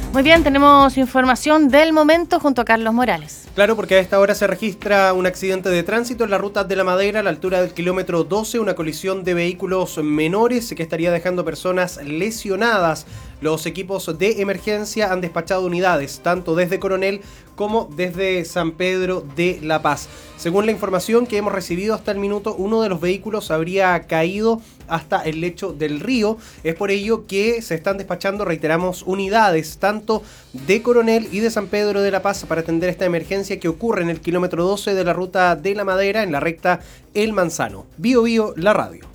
Muy bien, tenemos información del momento junto a Carlos Morales. Claro, porque a esta hora se registra un accidente de tránsito en la ruta de La Madera a la altura del kilómetro 12, una colisión de vehículos menores que estaría dejando personas lesionadas. Los equipos de emergencia han despachado unidades, tanto desde Coronel como desde San Pedro de La Paz. Según la información que hemos recibido hasta el minuto, uno de los vehículos habría caído hasta el lecho del río. Es por ello que se están despachando, reiteramos, unidades tanto de Coronel y de San Pedro de La Paz para atender esta emergencia que ocurre en el kilómetro 12 de la ruta de La Madera, en la recta El Manzano. Bio Bio, la radio.